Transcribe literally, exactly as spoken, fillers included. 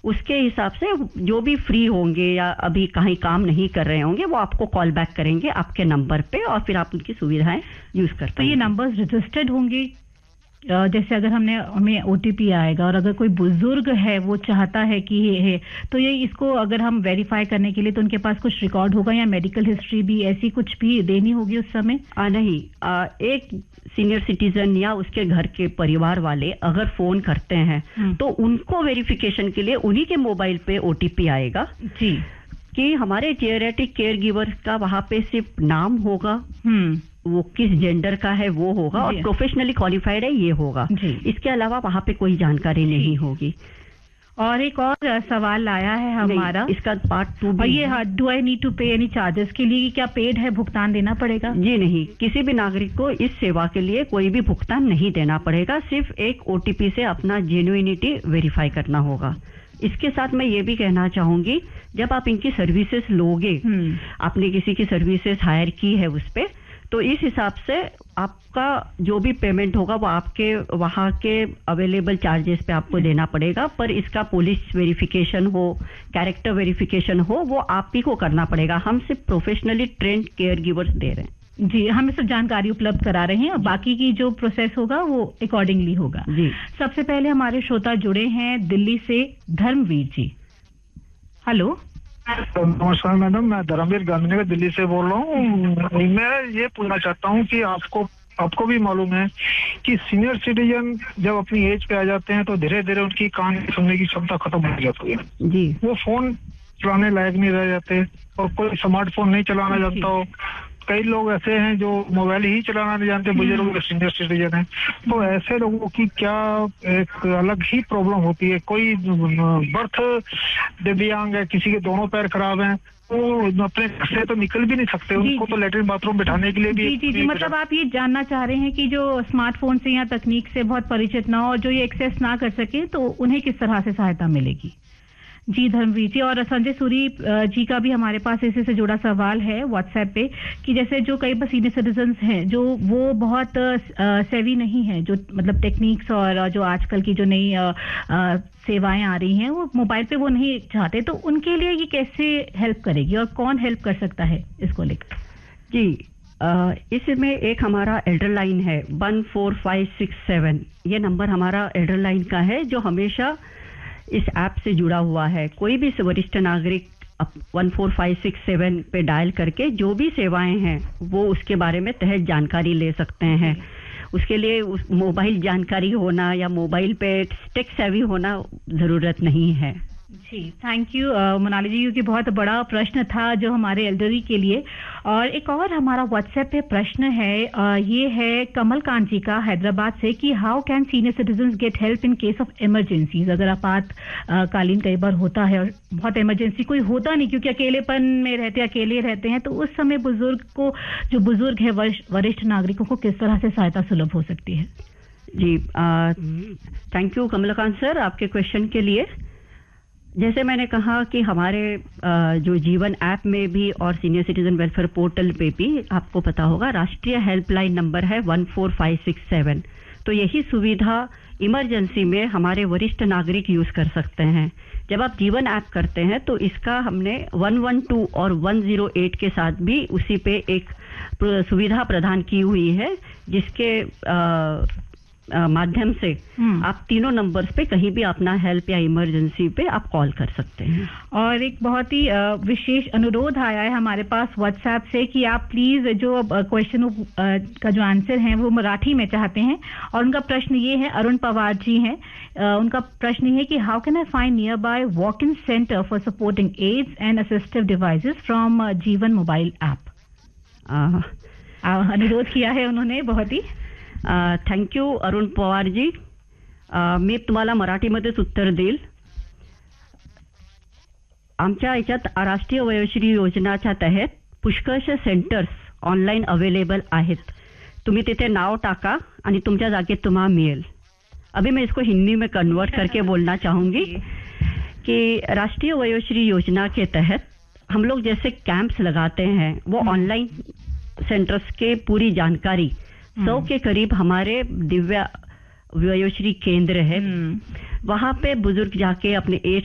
उसके हिसाब से जो भी फ्री होंगे या अभी कहीं काम नहीं कर रहे होंगे वो आपको कॉल बैक करेंगे आपके नंबर पे और फिर आप उनकी सुविधाएं यूज कर पाएंगे। तो ये नंबर्स रजिस्टर्ड होंगे, जैसे अगर हमने हमें ओटीपी आएगा और अगर कोई बुजुर्ग है वो चाहता है कि ये है तो ये इसको अगर हम वेरीफाई करने के लिए तो उनके पास कुछ रिकॉर्ड होगा या मेडिकल हिस्ट्री भी ऐसी कुछ भी देनी होगी उस समय? आ, नहीं आ, एक सीनियर सिटीजन या उसके घर के परिवार वाले अगर फोन करते हैं तो उनको वेरिफिकेशन के लिए उन्हीं के मोबाइल पे ओटीपी आएगा जी कि हमारे जेरियाट्रिक केयर गिवर का वहां पे सिर्फ नाम होगा, वो किस जेंडर का है वो होगा और प्रोफेशनली क्वालिफाइड है ये होगा। इसके अलावा वहां पे कोई जानकारी नहीं होगी। और एक और सवाल आया है हमारा, इसका पार्ट टू भी, ये डू आई नीड टू पे एनी चार्जेस के लिए, क्या पेड है, भुगतान देना पड़ेगा? जी नहीं, किसी भी नागरिक को इस सेवा के लिए कोई भी भुगतान नहीं देना पड़ेगा, सिर्फ एक ओटीपी से अपना जेन्युइनिटी वेरीफाई करना होगा। इसके साथ मैं ये भी कहना चाहूंगी, जब आप इनकी सर्विसेज लोगे, आपने किसी की सर्विसेज हायर की है उस पे, तो इस हिसाब से आपका जो भी पेमेंट होगा वो आपके वहाँ के अवेलेबल चार्जेस पे आपको देना पड़ेगा, पर इसका पुलिस वेरिफिकेशन हो, कैरेक्टर वेरिफिकेशन हो, वो आप ही को करना पड़ेगा। हम सिर्फ प्रोफेशनली ट्रेंड केयर गिवर्स दे रहे हैं। जी, हम सब जानकारी उपलब्ध करा रहे हैं और बाकी की जो प्रोसेस होगा वो अकॉर्डिंगली होगा। जी, सबसे पहले हमारे श्रोता जुड़े हैं दिल्ली से, धर्मवीर जी। हेलो, नमस्कार मैडम, मैं धर्मवीर गांधीनगर दिल्ली से बोल रहा हूँ। मैं ये पूछना चाहता हूँ कि आपको आपको भी मालूम है कि सीनियर सिटीजन जब अपनी एज पे आ जाते हैं तो धीरे धीरे उनकी कान सुनने की क्षमता खत्म हो जाती है जी, वो फोन चलाने लायक नहीं रह जाते और कोई स्मार्टफोन नहीं चलाना जानता हो। कई लोग ऐसे हैं जो मोबाइल ही चलाना नहीं जानते, बुजुर्ग सीनियर सिटीजन है, तो ऐसे लोगों की क्या एक अलग ही प्रॉब्लम होती है? कोई बर्थ दिव्यांग है, किसी के दोनों पैर खराब हैं, तो अपने घर से तो निकल भी नहीं सकते, उनको तो लेटरिन बाथरूम बिठाने के लिए भी। जी जी जी, मतलब आप ये जानना चाह रहे हैं कि जो स्मार्टफोन से या तकनीक से बहुत परिचित ना हो और जो ये एक्सेस ना कर सके तो उन्हें किस तरह से सहायता मिलेगी? जी धर्मवीर जी, और संजय सूरी जी का भी हमारे पास इसी से जुड़ा सवाल है व्हाट्सएप पे कि जैसे जो कई बार सीनियर सिटीजन्स हैं जो वो बहुत सेवी नहीं है, जो मतलब टेक्निक्स और जो आजकल की जो नई सेवाएं आ रही हैं वो मोबाइल पे वो नहीं चाहते, तो उनके लिए ये कैसे हेल्प करेगी और कौन हेल्प कर सकता है इसको लेकर? जी, आ, इसमें एक हमारा एल्डर लाइन है one four five six seven, ये नंबर हमारा एल्डर लाइन का है जो हमेशा इस ऐप से जुड़ा हुआ है। कोई भी वरिष्ठ नागरिक one four five six seven पे डायल करके जो भी सेवाएं हैं वो उसके बारे में तहत जानकारी ले सकते हैं। उसके लिए उस मोबाइल जानकारी होना या मोबाइल पे टेक सेवी होना जरूरत नहीं है। जी, थैंक यू मोनाली जी, क्योंकि बहुत बड़ा प्रश्न था जो हमारे एल्डरी के लिए। और एक और हमारा व्हाट्सएप पे प्रश्न है, आ, ये है कमलकांत जी का हैदराबाद से कि how can senior citizens get help in case of emergencies? अगर आपातकालीन कई बार होता है और बहुत इमरजेंसी कोई होता नहीं क्योंकि अकेलेपन में रहते अकेले रहते हैं, तो उस समय बुजुर्ग को, जो बुजुर्ग है, वरिष्ठ नागरिकों को किस तरह से सहायता सुलभ हो सकती है? जी, थैंक यू कमलकांत सर आपके क्वेश्चन के लिए। जैसे मैंने कहा कि हमारे जो जीवन ऐप में भी और सीनियर सिटीजन वेलफेयर पोर्टल पे भी आपको पता होगा राष्ट्रीय हेल्पलाइन नंबर है one four five six seven, तो यही सुविधा इमरजेंसी में हमारे वरिष्ठ नागरिक यूज कर सकते हैं। जब आप जीवन ऐप करते हैं तो इसका हमने वन वन टू और वन ज़ीरो एट के साथ भी उसी पे एक सुविधा प्रदान की हुई है, जिसके आ, माध्यम से आप तीनों नंबर्स पे कहीं भी अपना हेल्प या इमरजेंसी पे आप कॉल कर सकते हैं। और एक बहुत ही विशेष अनुरोध आया है हमारे पास व्हाट्सएप से कि आप प्लीज जो क्वेश्चन का जो आंसर है वो मराठी में चाहते हैं, और उनका प्रश्न ये है, अरुण पवार जी हैं, उनका प्रश्न ये है कि how can I find near by walk in centre for supporting ads and assistive devices from जीवन मोबाइल ऐप? अनुरोध किया है उन्होंने बहुत ही। थँक यू अरुण पवार जी, मी तुम्हाला मराठीमध्येच उत्तर देईल। आमच्या याच्यात राष्ट्रीय वयोश्री योजनाच्या तहत पुष्कळशे सेंटर्स ऑनलाईन अवेलेबल आहेत, तुम्ही तिथे नाव टाका आणि तुमच्या जागेत तुम्हाला मिळेल। अभी मैं इसको हिंदी में कन्वर्ट करके बोलना चाहूँगी कि राष्ट्रीय वयोश्री योजना के तहत हम लोग जैसे कैंप्स लगाते हैं, वो ऑनलाइन सेंटर्स के पूरी जानकारी सौ के करीब हमारे दिव्या वयोश्री केंद्र है, वहां पे बुजुर्ग जाके अपने एज